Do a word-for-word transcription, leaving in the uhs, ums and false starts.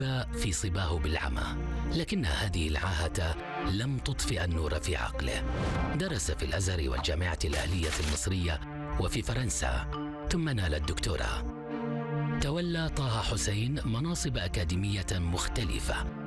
في صباه بالعمى، لكن هذه العاهة لم تطفئ النور في عقله. درس في الأزهر والجامعة الأهلية المصرية وفي فرنسا، ثم نال الدكتوراه. تولى طه حسين مناصب أكاديمية مختلفة